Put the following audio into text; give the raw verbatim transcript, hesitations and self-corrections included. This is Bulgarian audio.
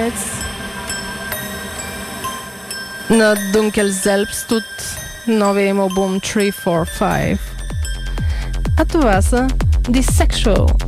Minutes на Dunkelzelbst от новия им албум три четири пет. А това са Dissexual.